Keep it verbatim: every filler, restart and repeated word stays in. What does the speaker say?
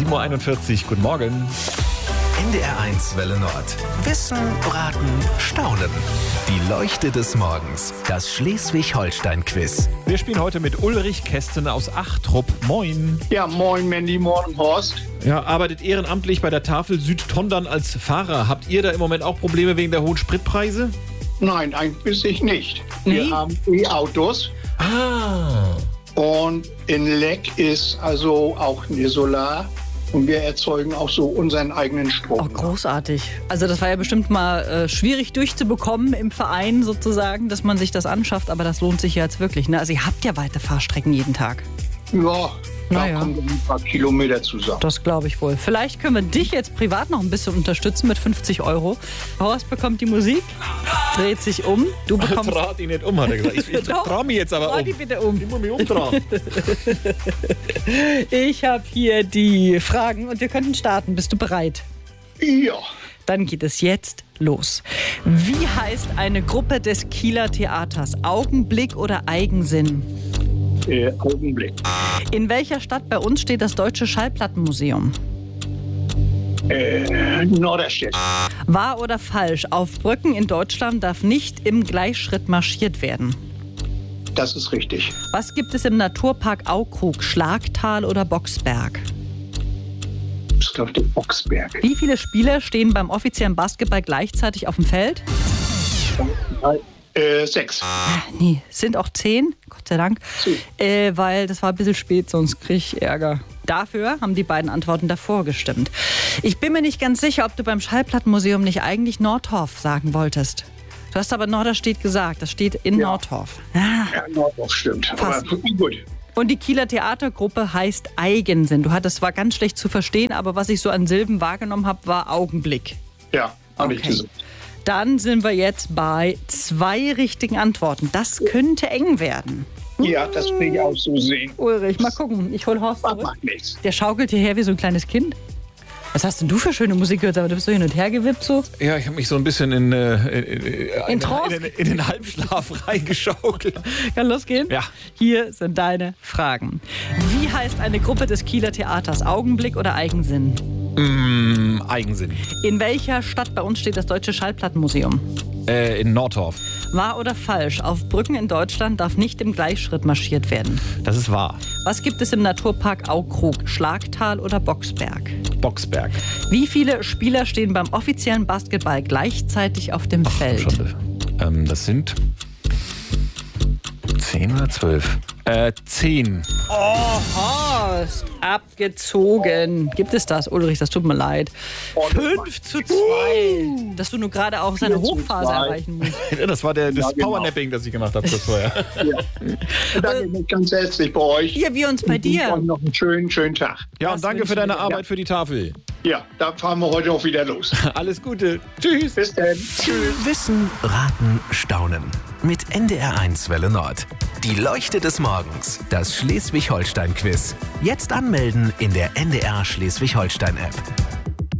sieben Uhr einundvierzig. Guten Morgen. N D R eins Welle Nord. Wissen, Raten, Staunen. Die Leuchte des Morgens. Das Schleswig-Holstein-Quiz. Wir spielen heute mit Ulrich Kästen aus Achtrup. Moin. Ja, moin Mandy, morgen Horst. Ja, arbeitet ehrenamtlich bei der Tafel Südtondern als Fahrer. Habt ihr da im Moment auch Probleme wegen der hohen Spritpreise? Nein, eigentlich nicht. Nee? Wir haben E-Autos Ah. und in Leck ist also auch eine Solar. Und wir erzeugen auch so unseren eigenen Strom. Oh, großartig. Also das war ja bestimmt mal äh, schwierig durchzubekommen im Verein sozusagen, dass man sich das anschafft. Aber das lohnt sich ja jetzt wirklich. Ne? Also ihr habt ja weite Fahrstrecken jeden Tag. Ja, da Naja. kommen ein paar Kilometer zusammen. Das glaube ich wohl. Vielleicht können wir dich jetzt privat noch ein bisschen unterstützen mit fünfzig Euro. Horst bekommt die Musik, dreht sich um. Du bekommst... Draht ihn nicht um, hat er gesagt. Ich, ich Doch. trau mich jetzt aber Dreh um. die bitte um. Ich muss mich umdrehen. Ich habe hier die Fragen und wir könnten starten. Bist du bereit? Ja, Dann geht es jetzt los. Wie heißt eine Gruppe des Kieler Theaters? Augenblick oder Eigensinn? äh, Augenblick. In welcher Stadt bei uns steht das Deutsche Schallplattenmuseum? Äh, Norderstedt. Wahr oder falsch? Auf Brücken in Deutschland darf nicht im Gleichschritt marschiert werden. Das ist richtig. Was gibt es im Naturpark Aukrug? Schlagtal oder Boxberg? Das ist auf dem Boxberg. Wie viele Spieler stehen beim offiziellen Basketball gleichzeitig auf dem Feld? Äh, sechs. Nee, sind auch zehn, Gott sei Dank, Zehn. äh, weil das war ein bisschen spät, sonst kriege ich Ärger. Dafür haben die beiden Antworten davor gestimmt. Ich bin mir nicht ganz sicher, ob du beim Schallplattenmuseum nicht eigentlich Nordhorf sagen wolltest. Du hast aber Norderstedt gesagt, das steht in Ja. Nordhorf. Ah. Ja, Nordorf stimmt. Fast. Aber gut. Und die Kieler Theatergruppe heißt Eigensinn. Du hattest, war ganz schlecht zu verstehen, aber was ich so an Silben wahrgenommen habe, war Augenblick. Ja, habe ich Okay. gesagt. Dann sind wir jetzt bei zwei richtigen Antworten. Das könnte eng werden. Ja, das will ich auch so sehen. Ulrich, mal gucken. Ich hol Horst Das zurück. macht nichts. Der schaukelt hierher wie so ein kleines Kind. Was hast denn du für schöne Musik gehört? Aber du bist so hin und her gewippt so. Ja, ich habe mich so ein bisschen in, äh, in, in, In Trance? in, in den Halbschlaf reingeschaukelt. Kann losgehen? Ja. Hier sind deine Fragen. Wie heißt eine Gruppe des Kieler Theaters? Augenblick oder Eigensinn? Mm, Eigensinn. In welcher Stadt bei uns steht das Deutsche Schallplattenmuseum? Äh, in Nordhorf. Wahr oder falsch? Auf Brücken in Deutschland darf nicht im Gleichschritt marschiert werden. Das ist wahr. Was gibt es im Naturpark Aukrug? Schlagtal oder Boxberg? Boxberg. Wie viele Spieler stehen beim offiziellen Basketball gleichzeitig auf dem Feld? Schon, ähm, das sind zehn oder zwölf? Äh, zehn. Oh, Horst, abgezogen. Gibt es das, Ulrich? Das tut mir leid. Fünf zu zwei. Dass du nur gerade auch seine Vier zu Hochphase zwei. erreichen musst. Das war der, das Ja, genau. Powernapping, das ich gemacht habe kurz vorher. Ja. Ich bedanke mich ganz herzlich bei euch. Hier, wir uns bei Und dir. euch noch einen schönen, schönen Tag. Ja, Das und danke wünschen für deine wir dir. Arbeit für die Tafel. Ja, da fahren wir heute auch wieder los. Alles Gute. Tschüss. Bis dann. Tschüss. Wissen, Raten, Staunen. Mit N D R eins Welle Nord. Die Leuchte des Morgens. Das Schleswig-Holstein-Quiz. Jetzt anmelden in der N D R Schleswig-Holstein-App.